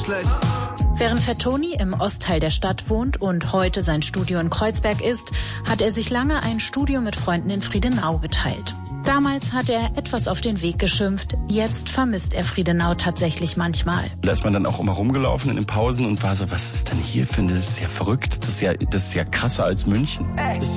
schlecht. Während Fettoni im Ostteil der Stadt wohnt und heute sein Studio in Kreuzberg ist, hat er sich lange ein Studio mit Freunden in Friedenau geteilt. Damals hat er etwas auf den Weg geschimpft, jetzt vermisst er Friedenau tatsächlich manchmal. Da ist man dann auch immer rumgelaufen in den Pausen und war so, was ist denn hier für eine, das ist ja verrückt, das ist ja krasser als München.